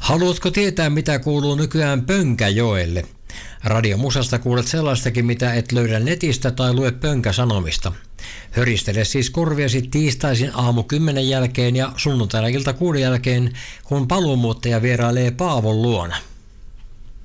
Haluatko tietää, mitä kuuluu nykyään Pönkäjoelle? Radiomusasta kuulet sellaistakin, mitä et löydä netistä tai lue Pönkäsanomista. Höristele siis korviasi tiistaisin aamu 10 jälkeen ja sunnuntaina ilta 6 jälkeen, kun paluumuuttaja vierailee Paavon luona.